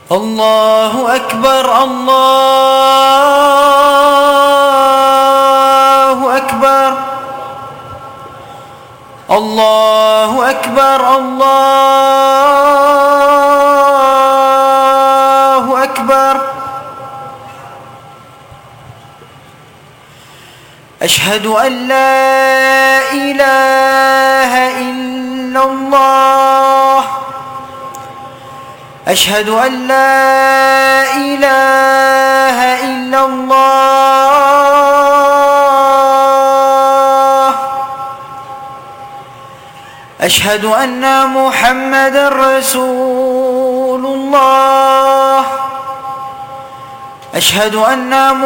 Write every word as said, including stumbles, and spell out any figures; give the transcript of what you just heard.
الله أكبر الله أكبر الله أكبر الله أكبر. أشهد أن لا إله إلا الله أشهد أن لا إله إلا الله أشهد أن محمدًا رسول الله أشهد أن